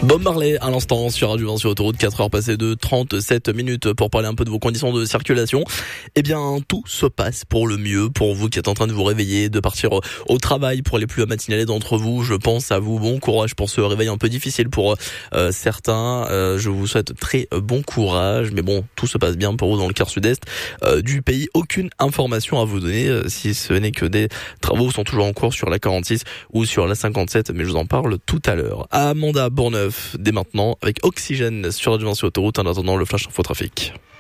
Bob Marley à l'instant sur Radio 20 sur Autoroute, 4 heures passées de 37 minutes pour parler un peu de vos conditions de circulation. Eh bien, tout se passe pour le mieux pour vous qui êtes en train de vous réveiller, de partir au travail. Pour les plus matinalés d'entre vous, je pense à vous. Bon courage pour ce réveil un peu difficile pour certains. Je vous souhaite très bon courage. Mais bon, tout se passe bien pour vous dans le quart sud-est du pays. Aucune information à vous donner, si ce n'est que des travaux sont toujours en cours sur la 46 ou sur la 57. Mais je vous en parle tout à l'heure. Amanda Bourneuf, dès maintenant, avec Oxygène sur Radio 20 sur Autoroute, en attendant le flash info trafic.